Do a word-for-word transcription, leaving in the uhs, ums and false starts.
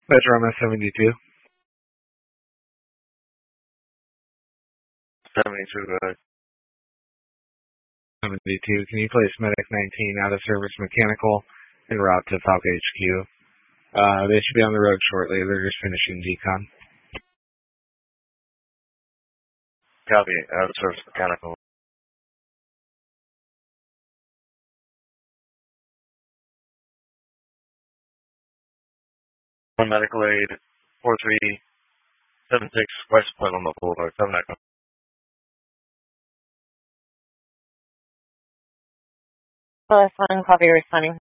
Metroma seventy-two. seventy-two, good. seventy-two. Can you place Medic nineteen out of service mechanical en route to Falca H Q? Uh, they should be on the road shortly. They're just finishing decon. Copy, out of service mechanical. One medical aid, four three seven six West Petaluma Boulevard, seven Echo. Plus one, copy responding.